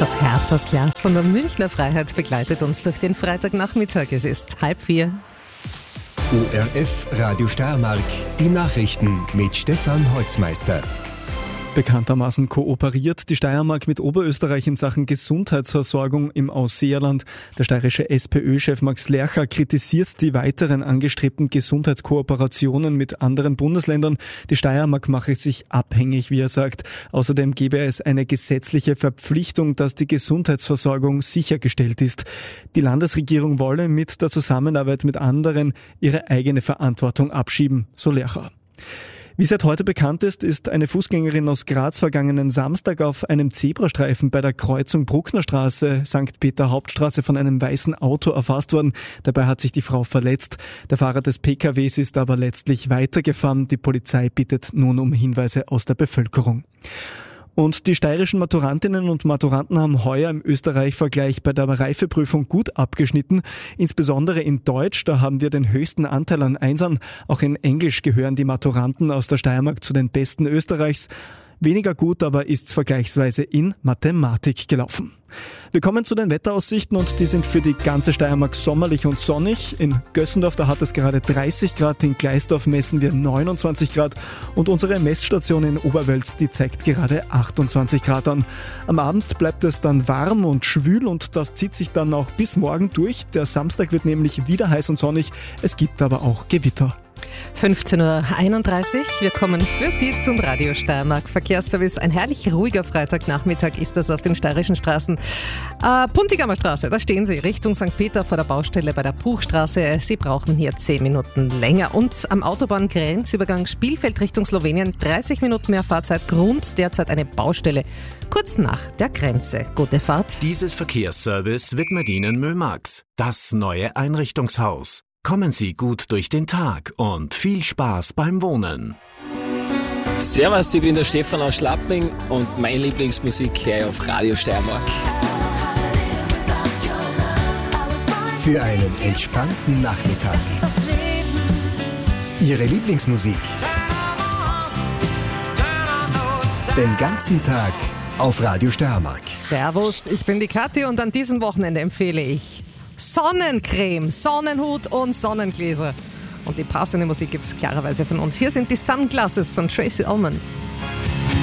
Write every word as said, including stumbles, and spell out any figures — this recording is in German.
Das Herz aus Glas von der Münchner Freiheit begleitet uns durch den Freitagnachmittag. Es ist halb vier. O R F Radio Steiermark, die Nachrichten mit Stefan Holzmeister. Bekanntermaßen kooperiert die Steiermark mit Oberösterreich in Sachen Gesundheitsversorgung im Ausseerland. Der steirische SPÖ-Chef Max Lercher kritisiert die weiteren angestrebten Gesundheitskooperationen mit anderen Bundesländern. Die Steiermark mache sich abhängig, wie er sagt. Außerdem gebe es eine gesetzliche Verpflichtung, dass die Gesundheitsversorgung sichergestellt ist. Die Landesregierung wolle mit der Zusammenarbeit mit anderen ihre eigene Verantwortung abschieben, so Lercher. Wie seit heute bekannt ist, ist eine Fußgängerin aus Graz vergangenen Samstag auf einem Zebrastreifen bei der Kreuzung Brucknerstraße, Sankt Peter Hauptstraße von einem weißen Auto erfasst worden. Dabei hat sich die Frau verletzt. Der Fahrer des P K Ws ist aber letztlich weitergefahren. Die Polizei bittet nun um Hinweise aus der Bevölkerung. Und die steirischen Maturantinnen und Maturanten haben heuer im Österreich-Vergleich bei der Reifeprüfung gut abgeschnitten. Insbesondere in Deutsch, da haben wir den höchsten Anteil an Einsern. Auch in Englisch gehören die Maturanten aus der Steiermark zu den besten Österreichs. Weniger gut aber ist's vergleichsweise in Mathematik gelaufen. Wir kommen zu den Wetteraussichten und die sind für die ganze Steiermark sommerlich und sonnig. In Gössendorf, da hat es gerade dreißig Grad, in Gleisdorf messen wir neunundzwanzig Grad und unsere Messstation in Oberwölz, die zeigt gerade achtundzwanzig Grad an. Am Abend bleibt es dann warm und schwül und das zieht sich dann auch bis morgen durch. Der Samstag wird nämlich wieder heiß und sonnig, es gibt aber auch Gewitter. fünfzehn Uhr einunddreißig. Wir kommen für Sie zum Radio Steiermark Verkehrsservice. Ein herrlich ruhiger Freitagnachmittag ist das auf den steirischen Straßen. Äh, Puntigamer Straße, da stehen Sie Richtung Sankt Peter vor der Baustelle bei der Buchstraße. Sie brauchen hier zehn Minuten länger. Und am Autobahngrenzübergang Spielfeld Richtung Slowenien dreißig Minuten mehr Fahrzeit. Grund derzeit eine Baustelle kurz nach der Grenze. Gute Fahrt. Dieses Verkehrsservice widmet Ihnen Mömax, das neue Einrichtungshaus. Kommen Sie gut durch den Tag und viel Spaß beim Wohnen. Servus, ich bin der Stefan aus Schlapping und meine Lieblingsmusik höre ich auf Radio Steiermark. Für einen entspannten Nachmittag. Ihre Lieblingsmusik. Den ganzen Tag auf Radio Steiermark. Servus, ich bin die Kathi und an diesem Wochenende empfehle ich Sonnencreme, Sonnenhut und Sonnengläser. Und die passende Musik gibt es klarerweise von uns. Hier sind die Sunglasses von Tracy Ullman.